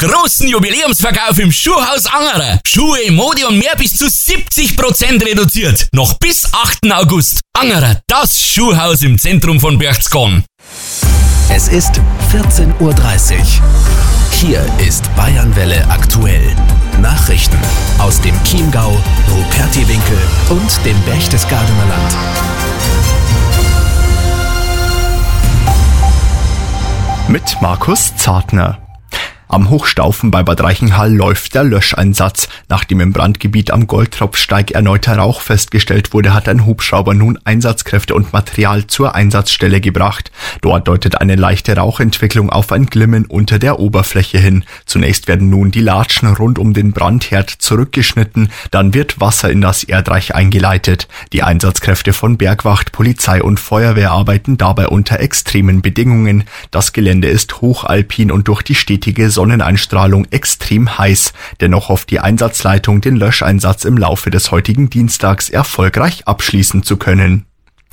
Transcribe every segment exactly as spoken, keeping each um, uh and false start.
Großen Jubiläumsverkauf im Schuhhaus Angerer. Schuhe, Mode und mehr bis zu siebzig Prozent reduziert. Noch bis achten August. Angerer, das Schuhhaus im Zentrum von Berchtesgaden. Es ist vierzehn Uhr dreißig. Hier ist Bayernwelle aktuell. Nachrichten aus dem Chiemgau, Rupertiwinkel und dem Berchtesgadener Land. Mit Markus Zartner. Am Hochstaufen bei Bad Reichenhall läuft der Löscheinsatz. Nachdem im Brandgebiet am Goldtropfsteig erneuter Rauch festgestellt wurde, hat ein Hubschrauber nun Einsatzkräfte und Material zur Einsatzstelle gebracht. Dort deutet eine leichte Rauchentwicklung auf ein Glimmen unter der Oberfläche hin. Zunächst werden nun die Latschen rund um den Brandherd zurückgeschnitten, dann wird Wasser in das Erdreich eingeleitet. Die Einsatzkräfte von Bergwacht, Polizei und Feuerwehr arbeiten dabei unter extremen Bedingungen. Das Gelände ist hochalpin und durch die stetige Sonneneinstrahlung extrem heiß. Dennoch hofft die Einsatzleitung, den Löscheinsatz im Laufe des heutigen Dienstags erfolgreich abschließen zu können.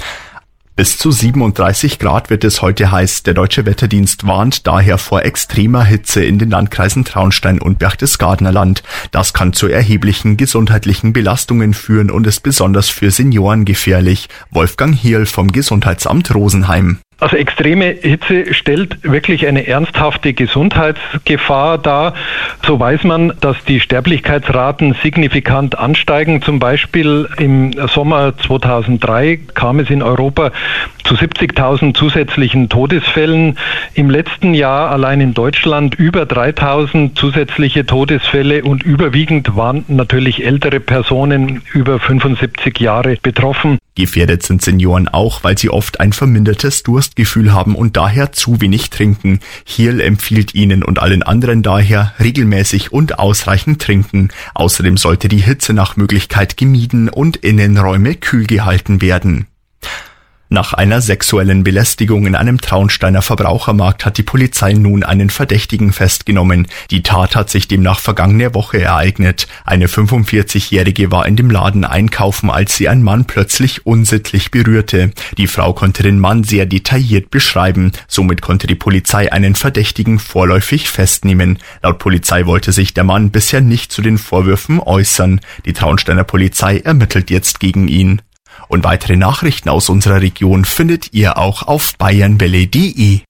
Bis zu siebenunddreißig Grad wird es heute heiß. Der Deutsche Wetterdienst warnt daher vor extremer Hitze in den Landkreisen Traunstein und Berchtesgadener Land. Das kann zu erheblichen gesundheitlichen Belastungen führen und ist besonders für Senioren gefährlich. Wolfgang Hierl vom Gesundheitsamt Rosenheim. Also extreme Hitze stellt wirklich eine ernsthafte Gesundheitsgefahr dar. So weiß man, dass die Sterblichkeitsraten signifikant ansteigen. Zum Beispiel im Sommer zweitausenddrei kam es in Europa zu siebzigtausend zusätzlichen Todesfällen. Im letzten Jahr allein in Deutschland über dreitausend zusätzliche Todesfälle und überwiegend waren natürlich ältere Personen über fünfundsiebzig Jahre betroffen. Gefährdet sind Senioren auch, weil sie oft ein vermindertes Durstgefühl haben und daher zu wenig trinken. Hierl empfiehlt ihnen und allen anderen daher regelmäßig und ausreichend trinken. Außerdem sollte die Hitze nach Möglichkeit gemieden und Innenräume kühl gehalten werden. Nach einer sexuellen Belästigung in einem Traunsteiner Verbrauchermarkt hat die Polizei nun einen Verdächtigen festgenommen. Die Tat hat sich demnach vergangene Woche ereignet. Eine fünfundvierzigjährige war in dem Laden einkaufen, als sie ein Mann plötzlich unsittlich berührte. Die Frau konnte den Mann sehr detailliert beschreiben. Somit konnte die Polizei einen Verdächtigen vorläufig festnehmen. Laut Polizei wollte sich der Mann bisher nicht zu den Vorwürfen äußern. Die Traunsteiner Polizei ermittelt jetzt gegen ihn. Und weitere Nachrichten aus unserer Region findet ihr auch auf bayernwelle punkt de.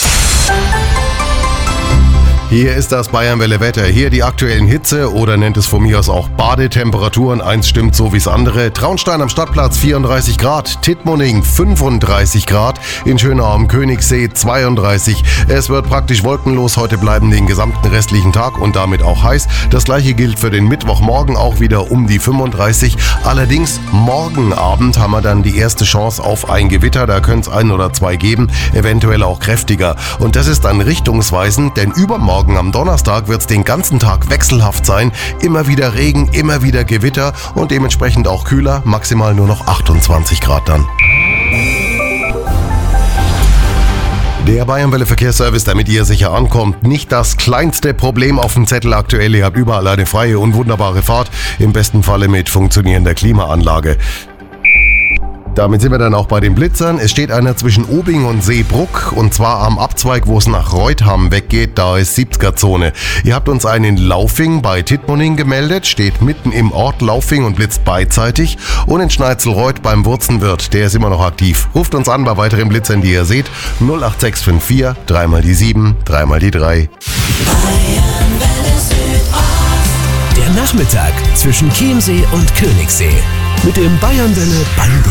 Hier ist das Bayernwelle Wetter. Hier die aktuellen Hitze oder nennt es von mir aus auch Badetemperaturen. Eins stimmt so wie's andere. Traunstein am Stadtplatz vierunddreißig Grad, Tittmoning fünfunddreißig Grad, in Schönau am Königssee zweiunddreißig. Es wird praktisch wolkenlos. Heute bleiben den gesamten restlichen Tag und damit auch heiß. Das gleiche gilt für den Mittwochmorgen, auch wieder um die fünfunddreißig. Allerdings morgen Abend haben wir dann die erste Chance auf ein Gewitter. Da könnte es ein oder zwei geben, eventuell auch kräftiger. Und das ist dann richtungsweisend, denn übermorgen Morgen am Donnerstag wird es den ganzen Tag wechselhaft sein. Immer wieder Regen, immer wieder Gewitter und dementsprechend auch kühler, maximal nur noch achtundzwanzig Grad dann. Der Bayernwelle Verkehrsservice, damit ihr sicher ankommt. Nicht das kleinste Problem auf dem Zettel aktuell. Ihr habt überall eine freie und wunderbare Fahrt. Im besten Falle mit funktionierender Klimaanlage. Damit sind wir dann auch bei den Blitzern. Es steht einer zwischen Obing und Seebruck und zwar am Abzweig, wo es nach Reutham weggeht. Da ist siebziger-Zone. Ihr habt uns einen Laufing bei Tittmoning gemeldet, steht mitten im Ort Laufing und blitzt beidseitig. Und in Schneitzelreuth beim Wurzenwirt, der ist immer noch aktiv. Ruft uns an bei weiteren Blitzern, die ihr seht. null acht sechs fünf vier, dreimal die sieben, dreimal die drei. Der Nachmittag zwischen Chiemsee und Königssee mit dem Bayernwelle Band.